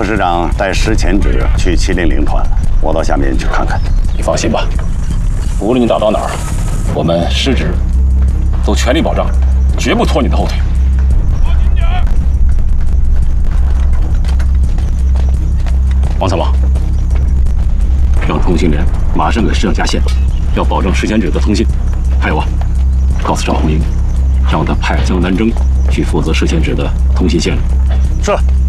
师长带石前指去700团，我到下面去看看。 你放心吧，无论你打到哪儿，我们师指都全力保障，绝不拖你的后腿。王参谋，让通信连马上给石上加线，要保证石前指的通信。还有啊，告诉赵红英，让他派江南征去负责石前指的通信线路。 是。